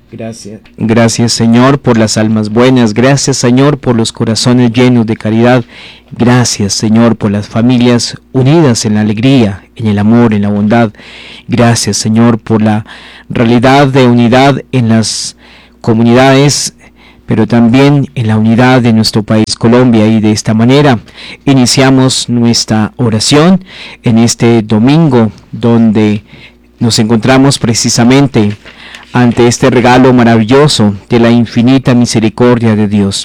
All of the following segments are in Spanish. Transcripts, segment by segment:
Gracias Señor por las almas buenas, gracias Señor por los corazones llenos de caridad, gracias Señor por las familias unidas en la alegría, en el amor, en la bondad, gracias Señor por la realidad de unidad en las comunidades, pero también en la unidad de nuestro país Colombia. Y de esta manera iniciamos nuestra oración en este domingo, donde nos encontramos precisamente ante este regalo maravilloso de la infinita misericordia de Dios.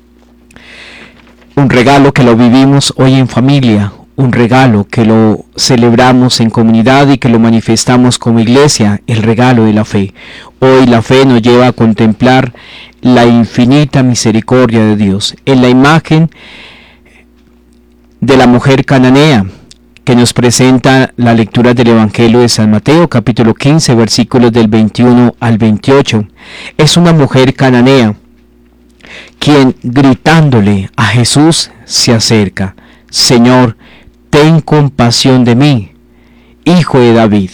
Un regalo que lo vivimos hoy en familia, un regalo que lo celebramos en comunidad y que lo manifestamos como iglesia, el regalo de la fe. Hoy la fe nos lleva a contemplar la infinita misericordia de Dios en la imagen de la mujer cananea, que nos presenta la lectura del Evangelio de San Mateo, capítulo 15, versículos del 21 al 28. Es una mujer cananea quien, gritándole a Jesús, se acerca: Señor, ten compasión de mí, hijo de David.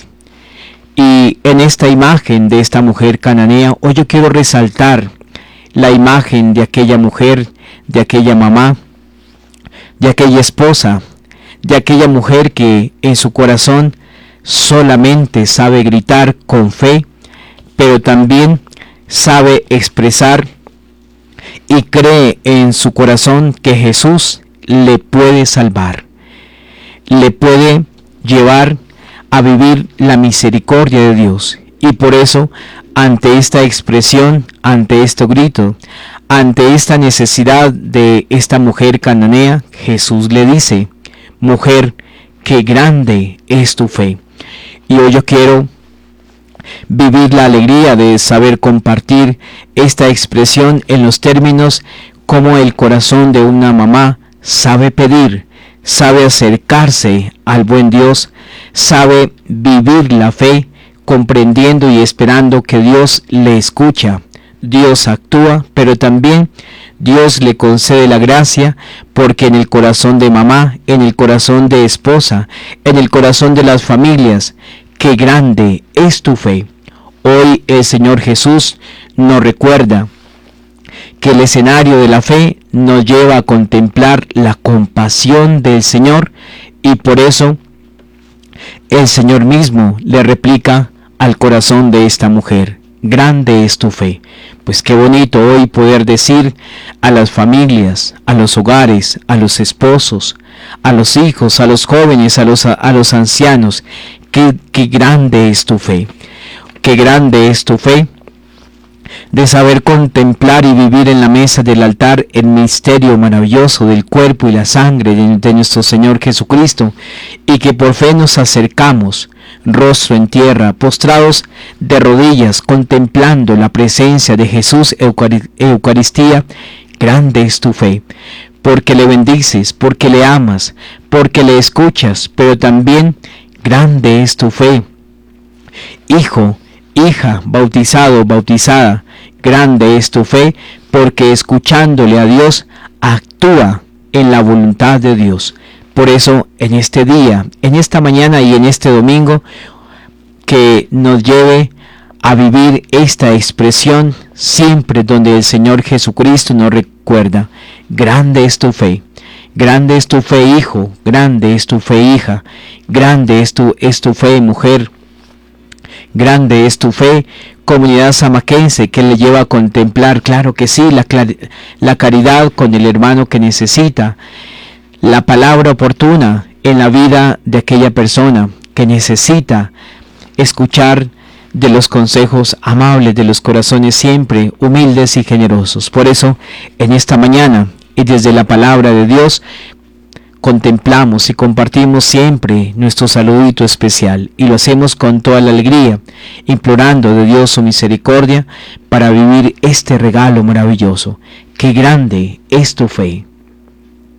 Y en esta imagen de esta mujer cananea, hoy yo quiero resaltar la imagen de aquella mujer, de aquella mamá, de aquella esposa, de aquella mujer que en su corazón solamente sabe gritar con fe, pero también sabe expresar y cree en su corazón que Jesús le puede salvar, le puede llevar a vivir la misericordia de Dios. Y por eso, ante esta expresión, ante este grito, ante esta necesidad de esta mujer cananea, Jesús le dice: mujer, qué grande es tu fe. Y hoy yo quiero vivir la alegría de saber compartir esta expresión en los términos como el corazón de una mamá sabe pedir, sabe acercarse al buen Dios, sabe vivir la fe, comprendiendo y esperando que Dios le escucha. Dios actúa, pero también Dios le concede la gracia, porque en el corazón de mamá, en el corazón de esposa, en el corazón de las familias, qué grande es tu fe. Hoy el Señor Jesús nos recuerda que el escenario de la fe nos lleva a contemplar la compasión del Señor, y por eso el Señor mismo le replica al corazón de esta mujer: grande es tu fe. Pues qué bonito hoy poder decir a las familias, a los hogares, a los esposos, a los hijos, a los jóvenes, a los ancianos, qué grande es tu fe. Qué grande es tu fe de saber contemplar y vivir en la mesa del altar el misterio maravilloso del cuerpo y la sangre de nuestro Señor Jesucristo, y que por fe nos acercamos, rostro en tierra, postrados de rodillas, contemplando la presencia de Jesús Eucaristía. Grande es tu fe, porque le bendices, porque le amas, porque le escuchas, pero también grande es tu fe, hijo, hija, bautizado, bautizada. Grande es tu fe, porque escuchándole a Dios, actúa en la voluntad de Dios. Por eso, en este día, en esta mañana y en este domingo, que nos lleve a vivir esta expresión siempre donde el Señor Jesucristo nos recuerda: grande es tu fe. Grande es tu fe, hijo. Grande es tu fe, hija. Grande es tu fe, mujer. Grande es tu fe, comunidad samaquense, que le lleva a contemplar, claro que sí, la caridad con el hermano que necesita, la palabra oportuna en la vida de aquella persona que necesita escuchar de los consejos amables de los corazones siempre humildes y generosos. Por eso, en esta mañana y desde la palabra de Dios, contemplamos y compartimos siempre nuestro saludito especial, y lo hacemos con toda la alegría, implorando de Dios su misericordia para vivir este regalo maravilloso. ¡Qué grande es tu fe!